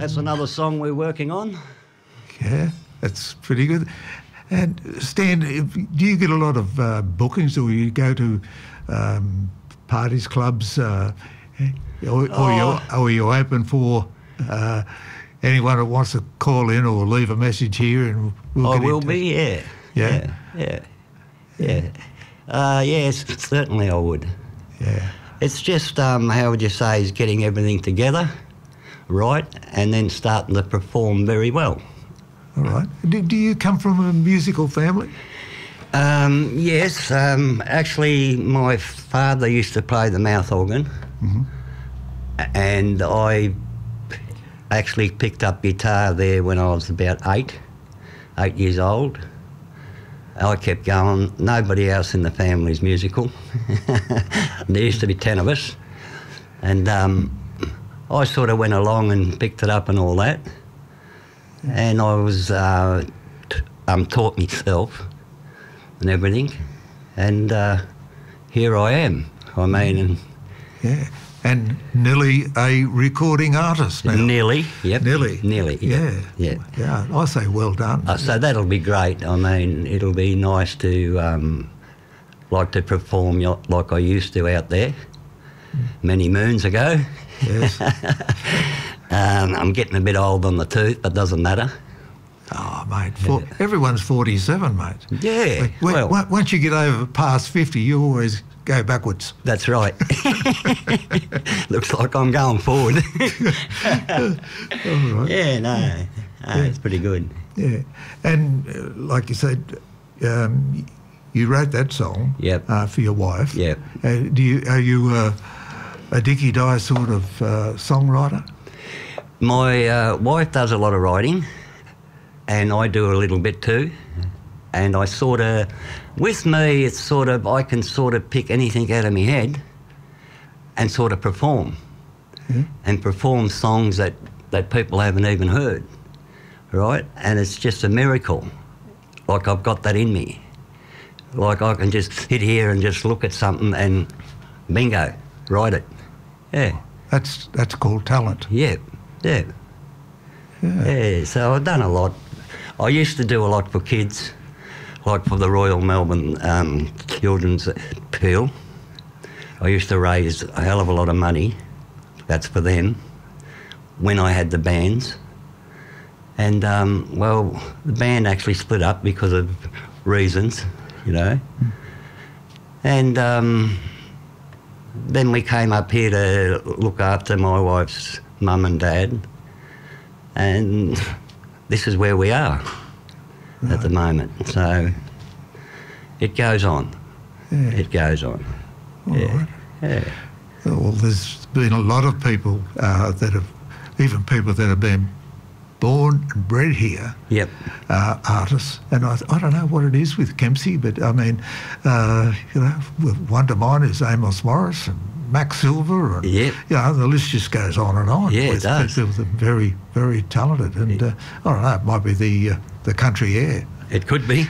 That's another song we're working on. Yeah, that's pretty good. And Stan, do you get a lot of bookings, or you go to parties, clubs, or you open for anyone that wants to call in or leave a message here, and we'll will be, yeah. Yes, certainly I would. Yeah. It's just, how would you say, is getting everything together, right, and then starting to perform very well. All right. Do you come from a musical family? Yes. Actually, my father used to play the mouth organ, and I actually picked up guitar there when I was about 8 years old. I kept going. Nobody else in the family is musical. There used to be 10 of us. And I sort of went along and picked it up and all that. And I was taught myself and everything. And here I am. I mean... Yeah. And nearly a recording artist now. Nearly, yep. Nearly. Yeah. Yeah, I say well done. So that'll be great. I mean, it'll be nice to perform like I used to out there many moons ago. Yes. I'm getting a bit old on the tooth, but doesn't matter. Oh, mate, everyone's 47, mate. Yeah. Once you get over past 50, you always go backwards. That's right. Looks like I'm going forward. All right. Yeah, no, it's pretty good. Yeah, and like you said, you wrote that song. Yep. For your wife. Yep. Are you a Dickie Dye sort of songwriter? My wife does a lot of writing, and I do a little bit too. And I sort of, with me, it's sort of, I can sort of pick anything out of my head and sort of perform. And perform songs that people haven't even heard, right? And it's just a miracle. Like, I've got that in me. Like, I can just sit here and just look at something and bingo, write it. Yeah. That's called talent. Yeah. So I've done a lot. I used to do a lot for kids, like for the Royal Melbourne Children's Appeal. I used to raise a hell of a lot of money. That's for them. When I had the bands. And, the band actually split up because of reasons, you know. And then we came up here to look after my wife's mum and dad. And this is where we are at the moment. So it goes on. Yeah. It goes on. All right. Yeah. Well, there's been a lot of people even people that have been born and bred here, Yep. Artists. And I don't know what it is with Kempsey, but I mean, one to mine is Amos Morris and Max Silver, and the list just goes on and on. Yeah, it does. People that are very, very talented, and I don't know, it might be the country air. It could be.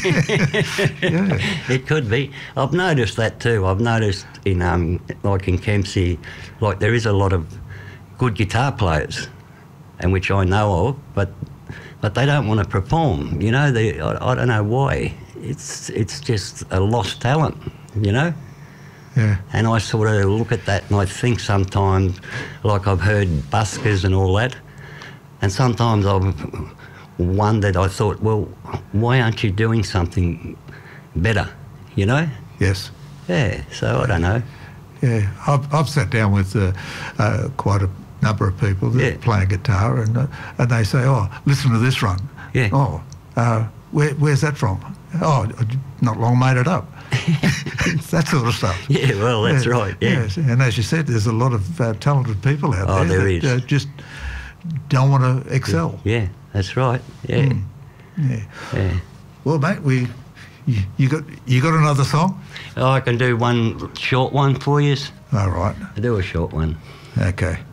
Yeah. It could be. I've noticed that too. I've noticed in like in Kempsey, like there is a lot of good guitar players, and which I know of, but they don't want to perform. You know, I don't know why. It's just a lost talent. You know. Yeah. And I sort of look at that and I think sometimes, like I've heard buskers and all that, and sometimes I've wondered, I thought, well, why aren't you doing something better, you know? Yes. Yeah, so I don't know. Yeah, I've sat down with quite a number of people that play a guitar, and they say, oh, listen to this run. Yeah. Oh, where's that from? Oh, not long made it up. That sort of stuff. Yeah, well, that's right, yeah. Yes. And as you said, there's a lot of talented people out there. There is. Just don't want to excel. Yeah, that's right, yeah. Yeah. Well, mate, you got another song? Oh, I can do one short one for you. All right. I'll do a short one. Okay.